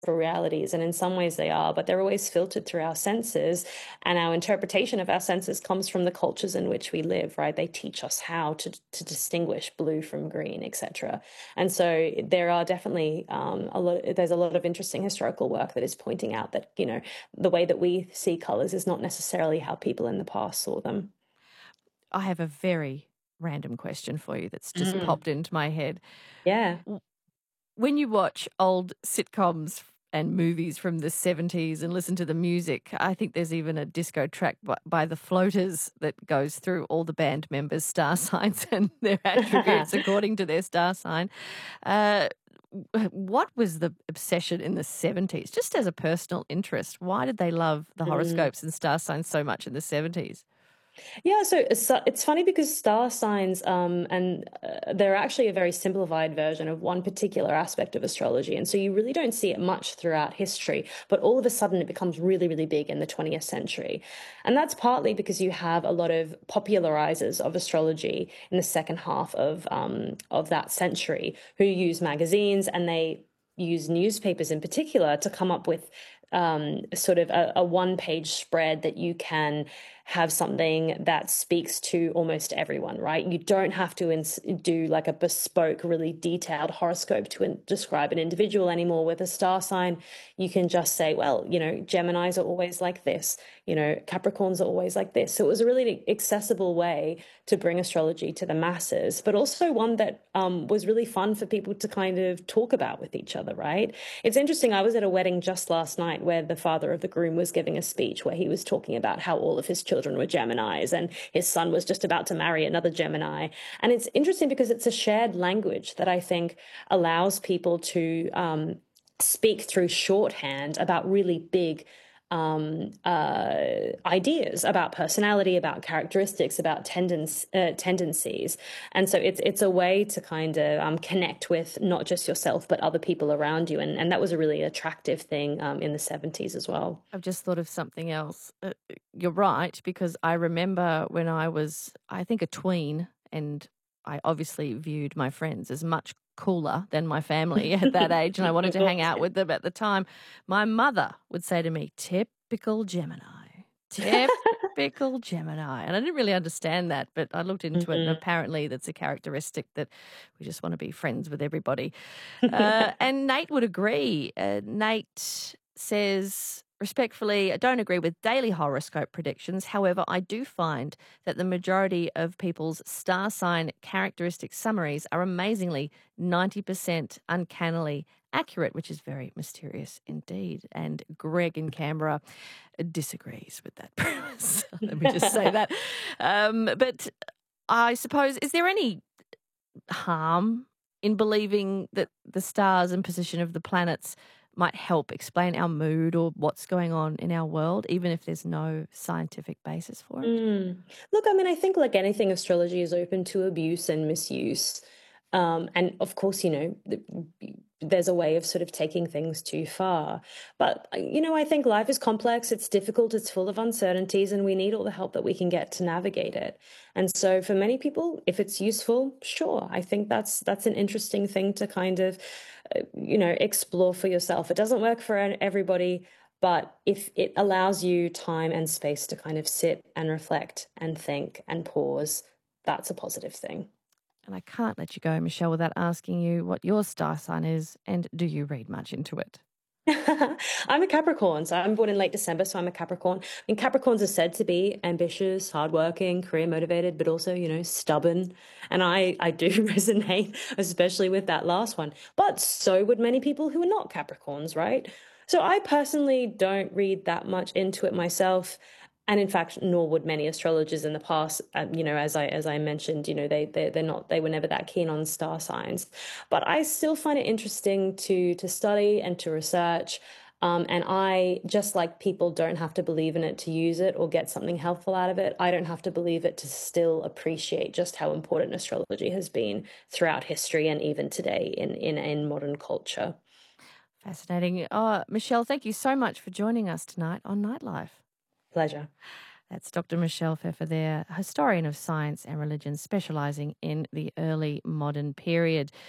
realities, and in some ways they are, but they're always filtered through our senses, and our interpretation of our senses comes from the cultures in which we live, right? They teach us how to distinguish blue from green, etc. And so there are definitely there's a lot of interesting historical work that is pointing out that, the way that we see colors is not necessarily how people in the past saw them. I have a very random question for you that's just Mm. popped into my head. Yeah. When you watch old sitcoms and movies from the 70s and listen to the music, I think there's even a disco track by the Floaters that goes through all the band members' star signs and their attributes according to their star sign. Uh, what was the obsession in the 70s, just as a personal interest? Why did they love the Mm. horoscopes and star signs so much in the 70s? Yeah, so it's funny because star signs, and they're actually a very simplified version of one particular aspect of astrology, and so you really don't see it much throughout history. But all of a sudden, it becomes really, really big in the 20th century, and that's partly because you have a lot of popularizers of astrology in the second half of that century who use magazines, and they use newspapers in particular to come up with sort of a one-page spread that you can have something that speaks to almost everyone, right? You don't have to do like a bespoke, really detailed horoscope to describe an individual anymore. With a star sign, you can just say, well, Geminis are always like this, Capricorns are always like this. So it was a really accessible way to bring astrology to the masses, but also one that was really fun for people to kind of talk about with each other, right? It's interesting. I was at a wedding just last night where the father of the groom was giving a speech where he was talking about how all of his children were Geminis and his son was just about to marry another Gemini. And it's interesting because it's a shared language that I think allows people to speak through shorthand about really big ideas about personality, about characteristics, about tendencies, and so it's a way to kind of connect with not just yourself but other people around you, and that was a really attractive thing in the 70s as well. I've just thought of something else. You're right, because I remember when I was, I think, a tween, and I obviously viewed my friends as much cooler than my family at that age, and I wanted Of to hang course. out with them at the time. My mother would say to me, typical Gemini, typical Gemini. And I didn't really understand that, but I looked into it, and Mhm. apparently that's a characteristic that we just want to be friends with everybody. And Nate would agree. Nate says, respectfully, I don't agree with daily horoscope predictions. However, I do find that the majority of people's star sign characteristic summaries are amazingly 90% uncannily accurate, which is very mysterious indeed. And Greg in Canberra disagrees with that premise. Let me just say that. But I suppose, is there any harm in believing that the stars and position of the planets might help explain our mood or what's going on in our world, even if there's no scientific basis for it? Mm. Look, I mean, I think like anything, astrology is open to abuse and misuse. And of course, there's a way of sort of taking things too far. But, I think life is complex, it's difficult, it's full of uncertainties, and we need all the help that we can get to navigate it. And so for many people, if it's useful, sure, I think that's an interesting thing to kind of, explore for yourself. It doesn't work for everybody. But if it allows you time and space to kind of sit and reflect and think and pause, that's a positive thing. And I can't let you go, Michelle, without asking you what your star sign is and do you read much into it? I'm a Capricorn, so I'm born in late December, so I'm a Capricorn. And Capricorns are said to be ambitious, hardworking, career motivated, but also, stubborn. And I do resonate, especially with that last one. But so would many people who are not Capricorns, right? So I personally don't read that much into it myself. And in fact, nor would many astrologers in the past. As I mentioned, they were never that keen on star signs. But I still find it interesting to study and to research. And I, just like people don't have to believe in it to use it or get something helpful out of it, I don't have to believe it to still appreciate just how important astrology has been throughout history and even today in modern culture. Fascinating. Oh, Michelle, thank you so much for joining us tonight on Nightlife. Pleasure. That's Dr. Michelle Pfeffer there, historian of science and religion, specialising in the early modern period.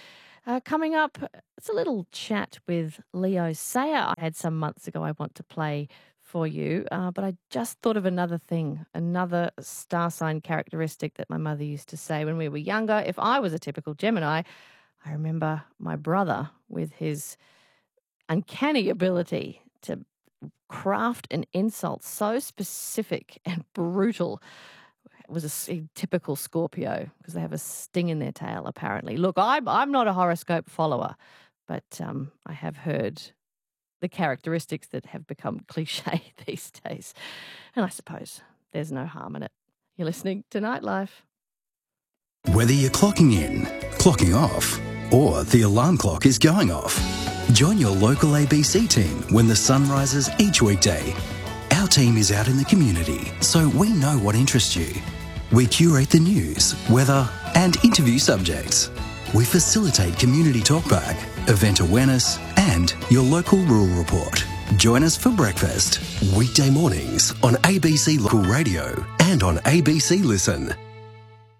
Coming up, it's a little chat with Leo Sayer I had some months ago I want to play for you, but I just thought of another thing, another star sign characteristic that my mother used to say when we were younger. If I was a typical Gemini, I remember my brother with his uncanny ability to craft an insult so specific and brutal. It was a typical Scorpio because they have a sting in their tail, apparently. Look, I'm not a horoscope follower, but I have heard the characteristics that have become cliche these days. And I suppose there's no harm in it. You're listening to Nightlife. Whether you're clocking in, clocking off, or the alarm clock is going off, join your local ABC team when the sun rises each weekday. Our team is out in the community, so we know what interests you. We curate the news, weather, and interview subjects. We facilitate community talkback, event awareness, and your local rural report. Join us for breakfast. Weekday mornings on ABC Local Radio and on ABC Listen.